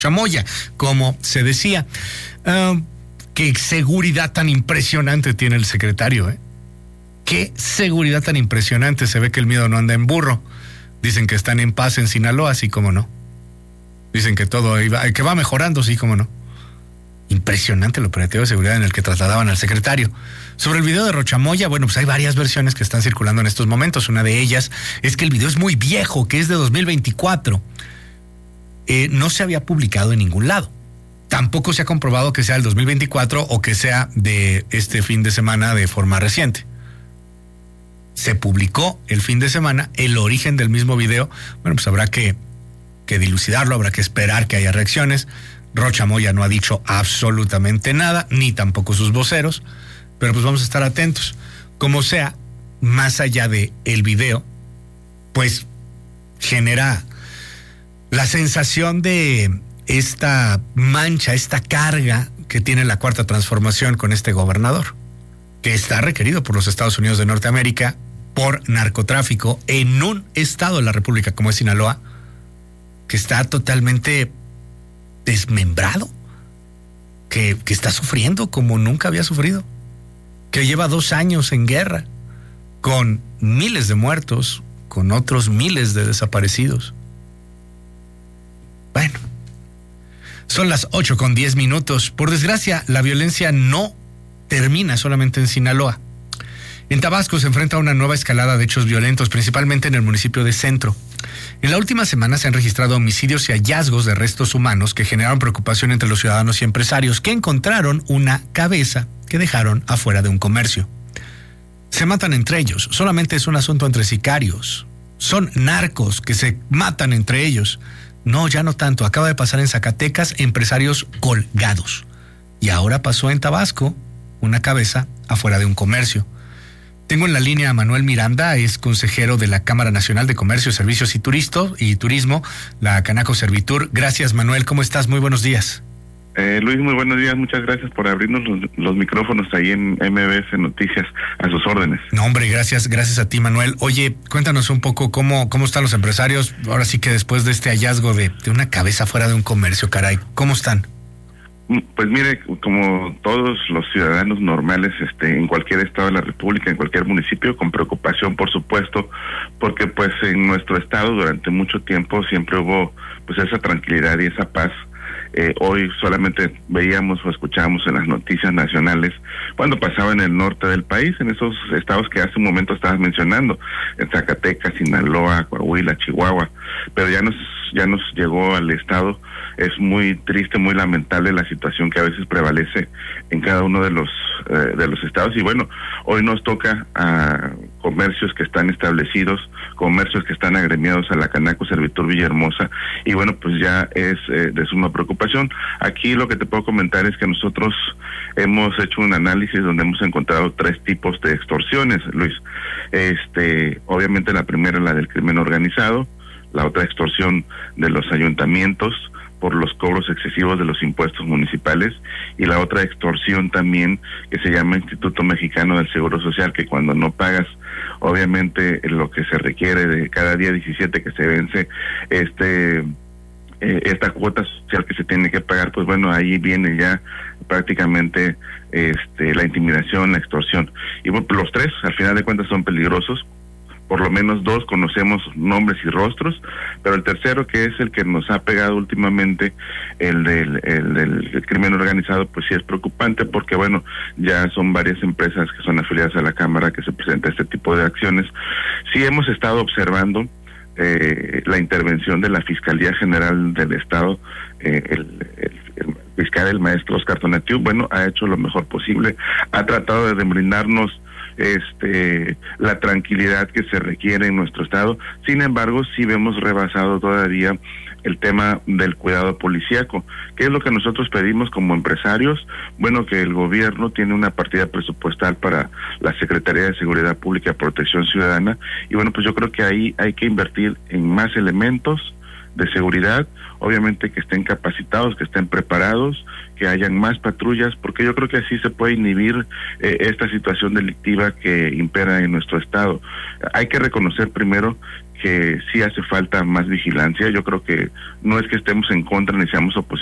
Chamoya, como se decía. Qué seguridad tan impresionante tiene el secretario, ¿eh? Qué seguridad tan impresionante. Se ve que el miedo no anda en burro. Dicen que están en paz en Sinaloa, así como no. Dicen que todo que va mejorando, sí como no. Impresionante el operativo de seguridad en el que trasladaban al secretario. Sobre el video de Rochamoya, bueno, pues hay varias versiones que están circulando en estos momentos. Una de ellas es que el video es muy viejo, que es de 2024. No se había publicado en ningún lado. Tampoco se ha comprobado que sea del 2024 o que sea de este fin de semana de forma reciente. Se publicó el fin de semana el origen del mismo video. Bueno, pues habrá que dilucidarlo, habrá que esperar que haya reacciones. Rochamoya no ha dicho absolutamente nada, ni tampoco sus voceros, pero pues vamos a estar atentos. Como sea, más allá de el video, pues genera la sensación de esta mancha, esta carga que tiene la Cuarta Transformación con este gobernador, que está requerido por los Estados Unidos de Norteamérica por narcotráfico en un estado de la República como es Sinaloa, que está totalmente desmembrado, que está sufriendo como nunca había sufrido, que lleva 2 años en guerra, con miles de muertos, con otros miles de desaparecidos. Bueno, son las 8:10. Por desgracia, la violencia no termina solamente en Sinaloa. En Tabasco se enfrenta a una nueva escalada de hechos violentos, principalmente en el municipio de Centro. En la última semana se han registrado homicidios y hallazgos de restos humanos que generaron preocupación entre los ciudadanos y empresarios que encontraron una cabeza que dejaron afuera de un comercio. Se matan entre ellos, solamente es un asunto entre sicarios. Son narcos que se matan entre ellos. No, ya no tanto. Acaba de pasar en Zacatecas, empresarios colgados. Y ahora pasó en Tabasco, una cabeza afuera de un comercio. Tengo en la línea a Manuel Miranda, es consejero de la Cámara Nacional de Comercio, Servicios y Turismo, la Canaco Servitur. Gracias, Manuel. ¿Cómo estás? Muy buenos días. Luis, muy buenos días. Muchas gracias por abrirnos los micrófonos ahí en MBS Noticias. A sus órdenes. No, hombre, gracias a ti, Manuel. Oye, cuéntanos un poco cómo están los empresarios, ahora sí que después de este hallazgo de una cabeza fuera de un comercio, caray. ¿Cómo están? Pues mire, como todos los ciudadanos normales, en cualquier estado de la República, en cualquier municipio, con preocupación, por supuesto, porque pues en nuestro estado durante mucho tiempo siempre hubo pues esa tranquilidad y esa paz. Hoy solamente veíamos o escuchábamos en las noticias nacionales cuando pasaba en el norte del país, en esos estados que hace un momento estabas mencionando, en Zacatecas, Sinaloa, Coahuila, Chihuahua, pero ya nos llegó al estado. Es muy triste, muy lamentable la situación que a veces prevalece en cada uno de los estados. Y bueno, hoy nos toca a comercios que están establecidos, comercios que están agremiados a la Canaco Servitur Villahermosa, y bueno, pues ya es de suma preocupación. Aquí lo que te puedo comentar es que nosotros hemos hecho un análisis donde hemos encontrado 3 tipos de extorsiones, Luis. Obviamente la primera, la del crimen organizado, la otra extorsión de los ayuntamientos por los cobros excesivos de los impuestos municipales, y la otra extorsión también que se llama Instituto Mexicano del Seguro Social, que cuando no pagas obviamente lo que se requiere de cada día 17 que se vence esta cuota social que se tiene que pagar, pues bueno, ahí viene ya prácticamente la intimidación, la extorsión. Y bueno, los 3 al final de cuentas son peligrosos. Por lo menos 2 conocemos nombres y rostros, pero el tercero, que es el que nos ha pegado últimamente, el del crimen organizado, pues sí es preocupante, porque bueno, ya son varias empresas que son afiliadas a la Cámara que se presenta este tipo de acciones. Sí hemos estado observando la intervención de la Fiscalía General del Estado, el fiscal, el maestro Oscar Tonatiuh, bueno, ha hecho lo mejor posible, ha tratado de brindarnos la tranquilidad que se requiere en nuestro estado. Sin embargo, sí vemos rebasado todavía el tema del cuidado policíaco. ¿Qué es lo que nosotros pedimos como empresarios? Bueno, que el gobierno tiene una partida presupuestal para la Secretaría de Seguridad Pública y Protección Ciudadana, y bueno, pues yo creo que ahí hay que invertir en más elementos, de seguridad, obviamente que estén capacitados, que estén preparados, que hayan más patrullas, porque yo creo que así se puede inhibir esta situación delictiva que impera en nuestro estado. Hay que reconocer primero que sí hace falta más vigilancia. Yo creo que no es que estemos en contra ni seamos oposición